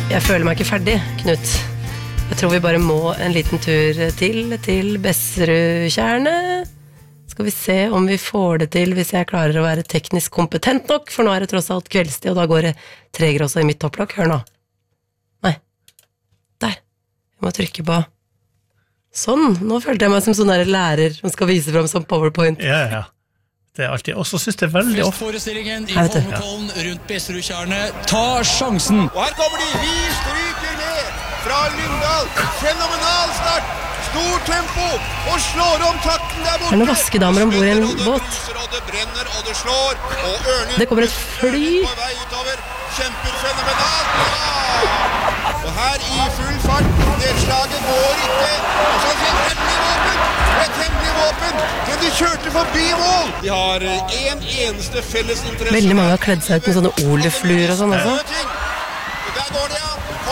Jeg føler meg ikke ferdig, Knut. Jeg tror vi bare må en liten tur til Besserudtjernet. Skal vi se om vi får det til hvis jeg klarer å være teknisk kompetent nok, for nå det tross alt kveldstid, og da går det tregere også i mitt topplokk. Hør nå. Nei. Der. Jeg må trykke på. Sånn. Nå følte jeg meg som sånn der lærer som skal vise frem som PowerPoint. Ja. Det alltid. Og så synes det veldig ofte. Festforestillingen i Holmenkollen rundt Besserudtjernet. Ta sjansen! Og her kommer de. Vi stryker ned fra Lyngdal. Fenomenal start. Stor tempo. Og slår om takten der borte. Det noen vaskedamer ombord i en båt. Og det brenner, og det slår. Og Ørnen. Det kommer et fly. På vei utover. Kjemper fenomenalt. Ja! Og her i full fart. Nedslaget går ikke. Og så et hemmelig våpen. Men de kjørte forbi mål. De har en eneste felles interesse. Veldig mange har kledd seg ut med sånne olefluer og sånn også. Og der går de, ja.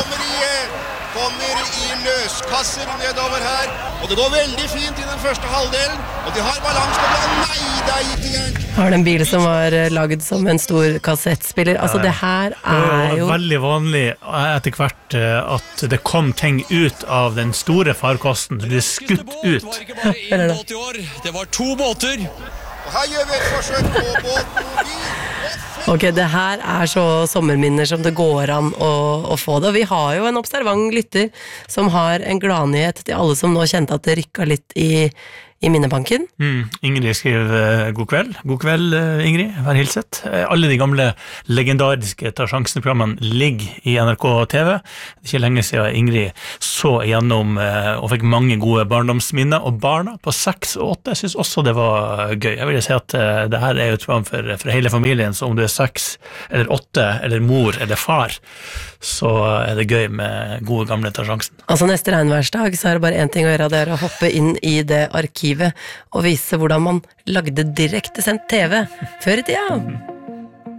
Kommer i løskasser nedover her. Og det går veldig fint i den første halvdelen. Og de har balanse på planen. Nei, det gikk det gærent. Har det en bil som var laget som en stor kassettspiller? Altså, det her jo... Veldig vanlig etter hvert at det kom ting ut av den store farkosten. Det ble skutt ut. Det var 2 båter. Og her gjør vi et forsøk på båten. Ok, det her så sommerminner som det går an å få det. Og vi har jo en observant lytter som har en gladnyhet til alle som nå kjente at det rykket litt i minnebanken. Ingrid skriver god kveld. God kveld, Ingrid. Vær hilset. Alle de gamle legendariske Ta sjansen-programmene ligger i NRK TV. Det ikke lenge siden Ingrid så igjennom og fikk mange gode barndomsminner, og barna på 6 og 8 synes også det var gøy. Jeg vil si at det her jo et program for hele familien, så om du 6 eller 8 eller mor eller far, så det gøy med gode gamle Ta sjansen. Altså neste regnværsdag så det bare en ting å gjøre, det å hoppe inn i det arkivet og vise hvordan man lagde direkte sendt TV før i tida.